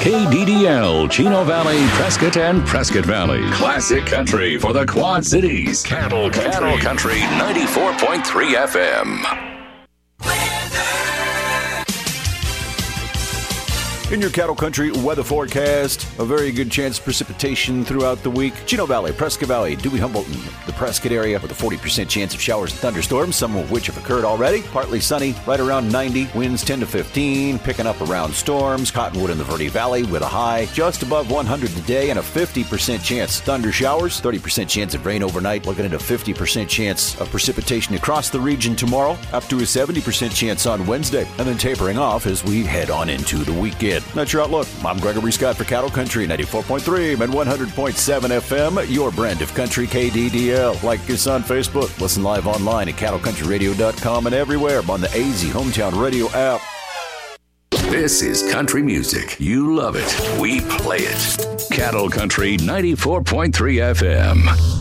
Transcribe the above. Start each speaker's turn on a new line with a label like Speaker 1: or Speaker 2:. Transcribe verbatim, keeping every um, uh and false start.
Speaker 1: K D D L, Chino Valley, Prescott, and Prescott Valley. Classic country for the Quad Cities. Cattle Country, Cattle Country ninety-four point three F M.
Speaker 2: In your Cattle Country weather forecast, a very good chance of precipitation throughout the week. Chino Valley, Prescott Valley, Dewey, Humboldt, and the Prescott area with a forty percent chance of showers and thunderstorms, some of which have occurred already. Partly sunny, right around ninety, winds ten to fifteen, picking up around storms. Cottonwood in the Verde Valley with a high just above one hundred today and a fifty percent chance thunder showers, thirty percent chance of rain overnight, looking at a fifty percent chance of precipitation across the region tomorrow, up to a seventy percent chance on Wednesday, and then tapering off as we head on into the weekend. That's your outlook. I'm Gregory Scott for Cattle Country, ninety-four point three and one hundred point seven F M, your brand of country K D D L. Like us on Facebook. Listen live online at cattle country radio dot com and everywhere on the A Z Hometown Radio app.
Speaker 1: This is country music. You love it. We play it. Cattle Country ninety-four point three F M.